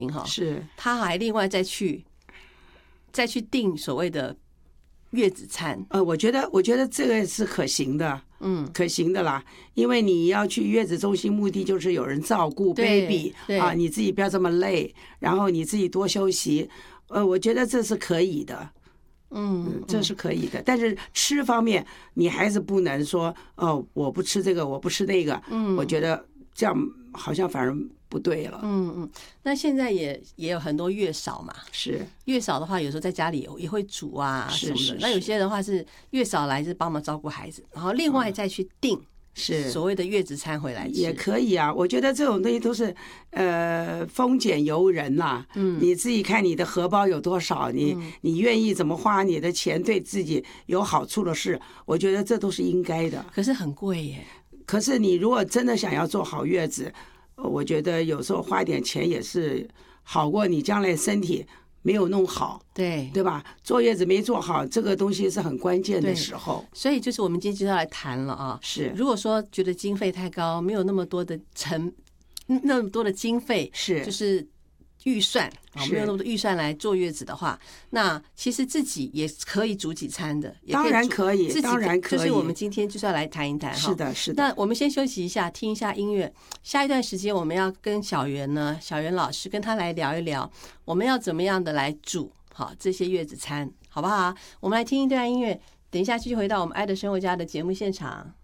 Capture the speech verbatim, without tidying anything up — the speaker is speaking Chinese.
哈， 是他还另外再去再去订所谓的月子餐。 呃，我觉得我觉得这个是可行的。 嗯， 可行的啦，因为你要去月子中心，目的就是有人照顾 baby 啊，你自己不要这么累，然后你自己多休息。呃，我觉得这是可以的，嗯，这是可以的。但是吃方面，你还是不能说哦，我不吃这个，我不吃那个。嗯，我觉得这样好像反而不对了。 嗯嗯，那现在也也有很多月嫂嘛， 是月嫂的话，有时候在家里也会煮啊什么的。那有些人的话是月嫂来是帮忙照顾孩子，然后另外再去订是所谓的月子餐回来吃也可以啊。我觉得这种东西都是呃丰俭由人啦、啊。嗯，你自己看你的荷包有多少，你、嗯、你愿意怎么花你的钱，对自己有好处的事，我觉得这都是应该的。 可是很贵耶。 可是你如果真的想要做好月子，我觉得有时候花点钱也是好过你将来身体没有弄好， 对对吧？坐月子没做好，这个东西是很关键的时候。 所以就是我们今天就要来谈了啊。 是， 如果说觉得经费太高，没有那么多的成那么多的经费， 是就是预算啊，没有那么多预算来坐月子的话，那其实自己也可以煮几餐的，也可以当然可以，当然可以。 就是我们今天就是要来谈一谈哈。 是的，是的。 那我们先休息一下，听一下音乐。下一段时间我们要跟小袁呢，小袁老师跟他来聊一聊，我们要怎么样的来煮好这些月子餐，好不好？我们来听一段音乐，等一下继续回到我们爱的生活家的节目现场。